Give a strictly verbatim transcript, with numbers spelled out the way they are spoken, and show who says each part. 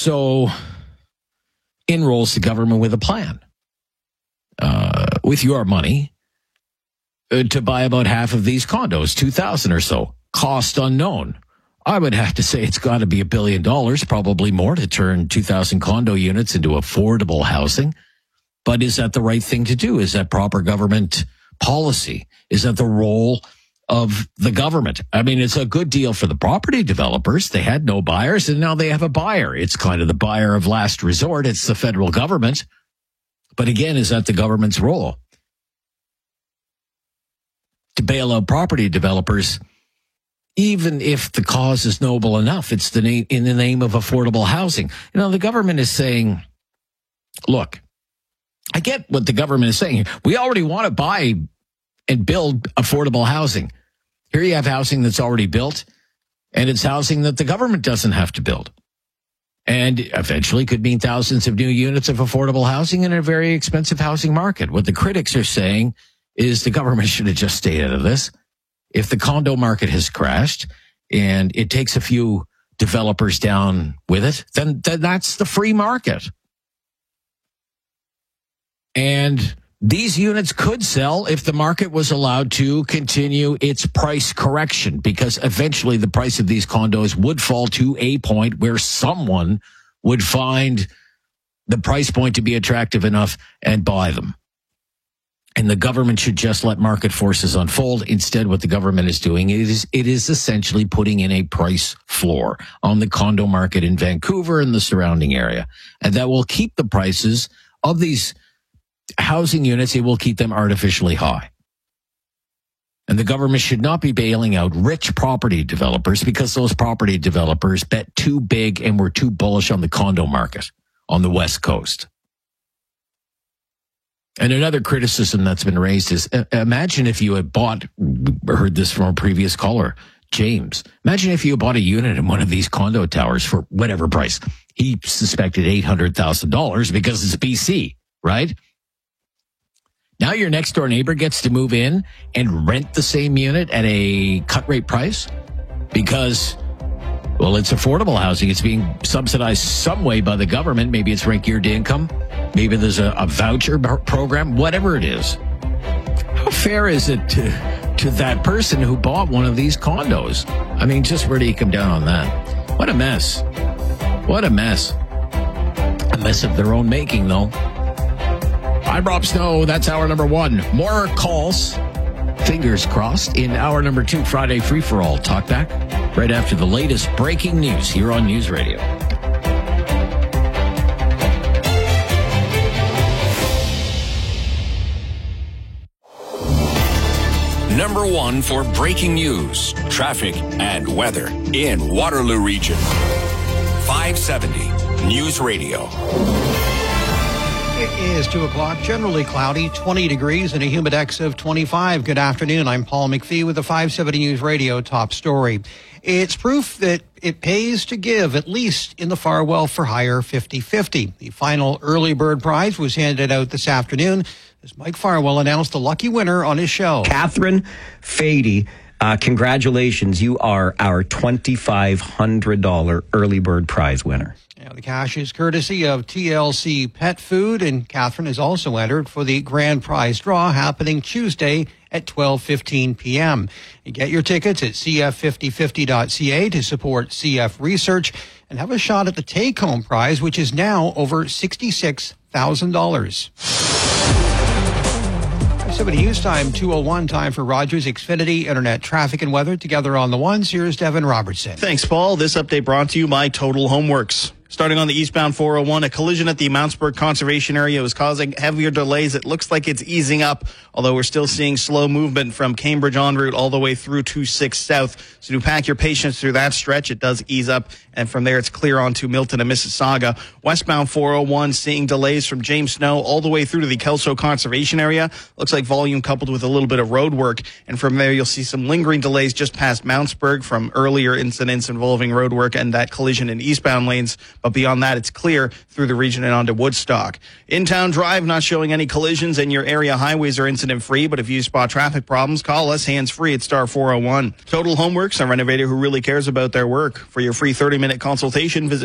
Speaker 1: so enrolls the government with a plan uh, with your money uh, to buy about half of these condos, two thousand or so. Cost unknown. I would have to say it's got to be a billion dollars, probably more, to turn two thousand condo units into affordable housing. But is that the right thing to do? Is that proper government policy? Is that the role of the government? I mean, it's a good deal for the property developers. They had no buyers, and now they have a buyer. It's kind of the buyer of last resort. It's the federal government. But again, is that the government's role? To bail out property developers, even if the cause is noble enough, it's the name, in the name of affordable housing. You know, the government is saying, look, I get what the government is saying. We already want to buy and build affordable housing. Here you have housing that's already built, and it's housing that the government doesn't have to build. And eventually could mean thousands of new units of affordable housing in a very expensive housing market. What the critics are saying is the government should have just stayed out of this. If the condo market has crashed and it takes a few developers down with it, then, then that's the free market. And these units could sell if the market was allowed to continue its price correction, because eventually the price of these condos would fall to a point where someone would find the price point to be attractive enough and buy them. And the government should just let market forces unfold. Instead, what the government is doing is it is essentially putting in a price floor on the condo market in Vancouver and the surrounding area. And that will keep the prices of these housing units, it will keep them artificially high. And the government should not be bailing out rich property developers because those property developers bet too big and were too bullish on the condo market on the West Coast. And another criticism that's been raised is, uh, imagine if you had bought, heard this from a previous caller, James, imagine if you bought a unit in one of these condo towers for whatever price. He suspected eight hundred thousand dollars because it's B C, right? Now your next door neighbor gets to move in and rent the same unit at a cut rate price because, well, it's affordable housing. It's being subsidized some way by the government. Maybe it's rent geared to income. Maybe there's a, a voucher program, whatever it is. How fair is it to, to that person who bought one of these condos? I mean, just where do you come down on that? What a mess. What a mess. A mess of their own making, though. I'm Rob Snow. That's hour number one. More calls, fingers crossed, in hour number two, Friday Free-for-All Talkback, right after the latest breaking news here on News Radio.
Speaker 2: Number one for breaking news, traffic, and weather in Waterloo Region. five seventy News Radio.
Speaker 3: It is two o'clock, generally cloudy, twenty degrees and a humidex of twenty-five. Good afternoon. I'm Paul McPhee with the five seventy News Radio top story. It's proof that it pays to give, at least in the Farwell for Hire fifty fifty. The final early bird prize was handed out this afternoon as Mike Farwell announced the lucky winner on his show.
Speaker 4: Catherine Fady, uh, congratulations. You are our twenty-five hundred dollars early bird prize winner.
Speaker 3: Now, the cash is courtesy of T L C Pet Food, and Catherine is also entered for the grand prize draw happening Tuesday at twelve fifteen p.m. You get your tickets at c f fifty fifty dot c a to support C F research and have a shot at the take-home prize, which is now over sixty-six thousand dollars. seventy News time, two oh one, time for Rogers Xfinity Internet traffic and weather. Together on the ones, here's Devin Robertson.
Speaker 5: Thanks, Paul. This update brought to you by Total Homeworks. Starting on the eastbound four oh one, a collision at the Mountsburg Conservation Area was causing heavier delays. It looks like it's easing up, although we're still seeing slow movement from Cambridge en route all the way through to six South. So do pack your patience through that stretch. It does ease up, and from there it's clear on to Milton and Mississauga. Westbound four oh one, seeing delays from James Snow all the way through to the Kelso Conservation Area. Looks like volume coupled with a little bit of road work, and from there you'll see some lingering delays just past Mountsburg from earlier incidents involving road work and that collision in eastbound lanes. But beyond that, it's clear through the region and onto Woodstock. In-town drive, not showing any collisions, and your area highways are incident-free. But if you spot traffic problems, call us hands-free at star four oh one. Total Homeworks, a renovator who really cares about their work. For your free thirty-minute consultation, visit